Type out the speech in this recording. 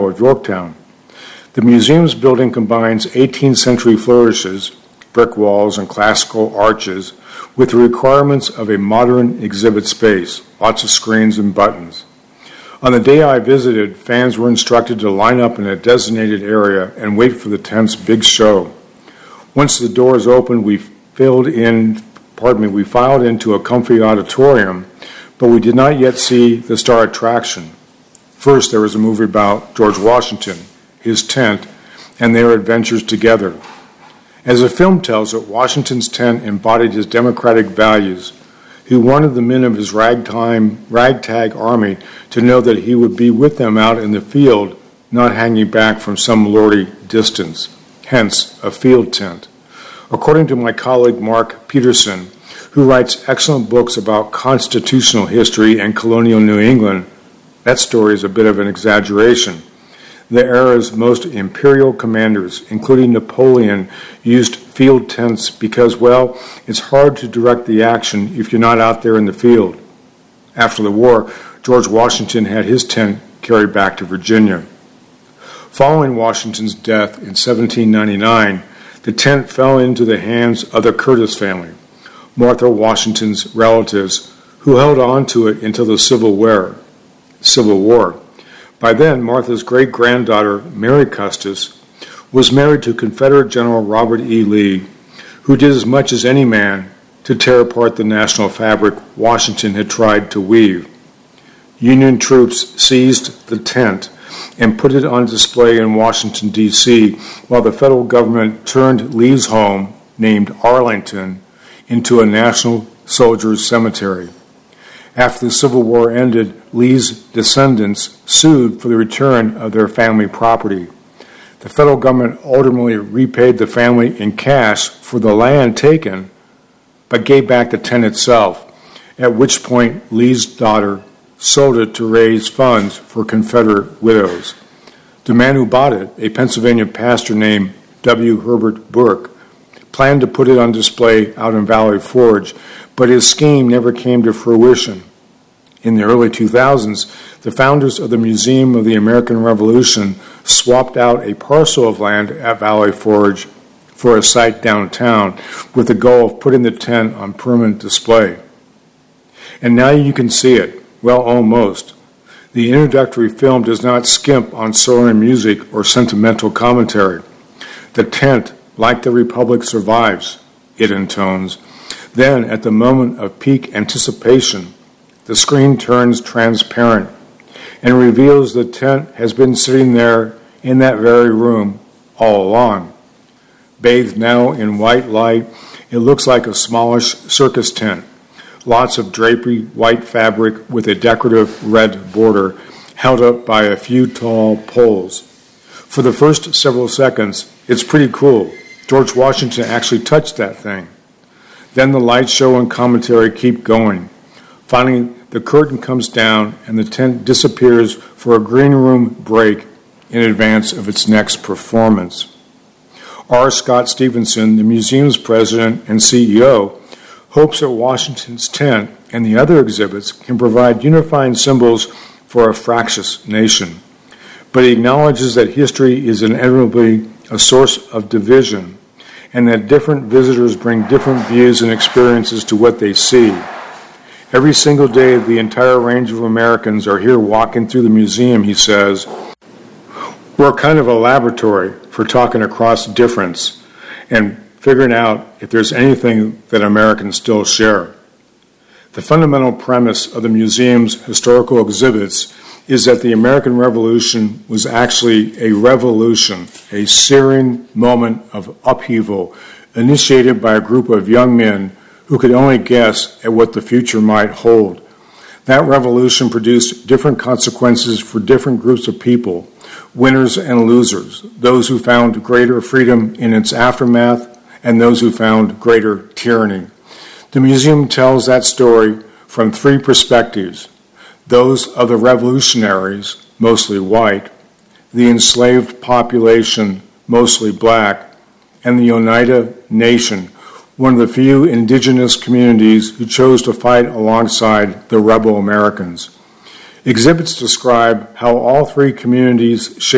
of Yorktown. The museum's building combines 18th century flourishes, brick walls, and classical arches with the requirements of a modern exhibit space, lots of screens and buttons. On the day I visited, fans were instructed to line up in a designated area and wait for the tent's big show. Once the doors opened, we filed into a comfy auditorium, but we did not yet see the star attraction. First, there was a movie about George Washington, his tent, and their adventures together. As the film tells it, Washington's tent embodied his democratic values. He wanted the men of his ragtag army to know that he would be with them out in the field, not hanging back from some lordly distance, hence a field tent. According to my colleague Mark Peterson, who writes excellent books about constitutional history and colonial New England, that story is a bit of an exaggeration. The era's most imperial commanders, including Napoleon, used field tents because, well, it's hard to direct the action if you're not out there in the field. After the war, George Washington had his tent carried back to Virginia. Following Washington's death in 1799, the tent fell into the hands of the Curtis family, Martha Washington's relatives, who held on to it until the Civil War. By then, Martha's great-granddaughter, Mary Custis, was married to Confederate General Robert E. Lee, who did as much as any man to tear apart the national fabric Washington had tried to weave. Union troops seized the tent and put it on display in Washington, D.C., while the federal government turned Lee's home, named Arlington, into a national soldiers' cemetery. After the Civil War ended, Lee's descendants sued for the return of their family property. The federal government ultimately repaid the family in cash for the land taken, but gave back the tent itself, at which point Lee's daughter sold it to raise funds for Confederate widows. The man who bought it, a Pennsylvania pastor named W. Herbert Burke, planned to put it on display out in Valley Forge, but his scheme never came to fruition. In the early 2000s, the founders of the Museum of the American Revolution swapped out a parcel of land at Valley Forge for a site downtown with the goal of putting the tent on permanent display. And now you can see it. Well, almost. The introductory film does not skimp on soaring music or sentimental commentary. The tent, like the Republic, survives, it intones. Then, at the moment of peak anticipation, the screen turns transparent and reveals the tent has been sitting there in that very room all along. Bathed now in white light, it looks like a smallish circus tent. Lots of drapery, white fabric with a decorative red border held up by a few tall poles. For the first several seconds, it's pretty cool. George Washington actually touched that thing. Then the light show and commentary keep going. Finally, the curtain comes down and the tent disappears for a green room break in advance of its next performance. R. Scott Stevenson, the museum's president and CEO, hopes that Washington's tent and the other exhibits can provide unifying symbols for a fractious nation. But he acknowledges that history is inevitably a source of division and that different visitors bring different views and experiences to what they see. Every single day, the entire range of Americans are here walking through the museum, he says. We're kind of a laboratory for talking across difference and figuring out if there's anything that Americans still share. The fundamental premise of the museum's historical exhibits is that the American Revolution was actually a revolution, a searing moment of upheaval initiated by a group of young men who could only guess at what the future might hold. That revolution produced different consequences for different groups of people, winners and losers, those who found greater freedom in its aftermath and those who found greater tyranny. The museum tells that story from three perspectives: those of the revolutionaries, mostly white, the enslaved population, mostly black, and the Oneida Nation, one of the few indigenous communities who chose to fight alongside the rebel Americans. Exhibits describe how all three communities share